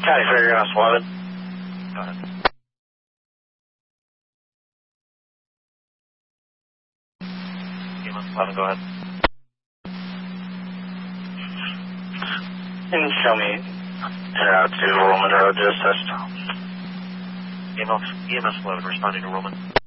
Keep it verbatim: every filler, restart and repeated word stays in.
County Fairgrounds eleven. Go ahead. EMS eleven, go ahead. Can you show me ten out to Roman Road to assist? E M S, E M S eleven responding to Roman.